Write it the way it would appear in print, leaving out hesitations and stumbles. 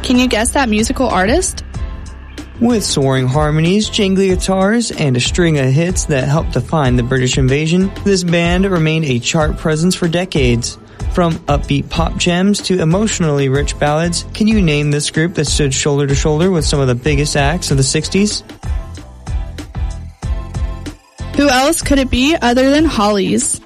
Can you guess that musical artist? With soaring harmonies, jingly guitars, and a string of hits that helped define the British invasion, this band remained a chart presence for decades. From upbeat pop gems to emotionally rich ballads, can you name this group that stood shoulder to shoulder with some of the biggest acts of the 60s? Who else could it be other than Hollies?